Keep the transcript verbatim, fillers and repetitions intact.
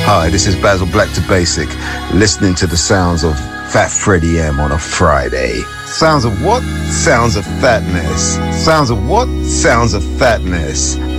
Hi, this is Basil Black to Basic, listening to the sounds of Fat Freddie M on a Friday. Sounds of what? Sounds of fatness. Sounds of what? Sounds of fatness.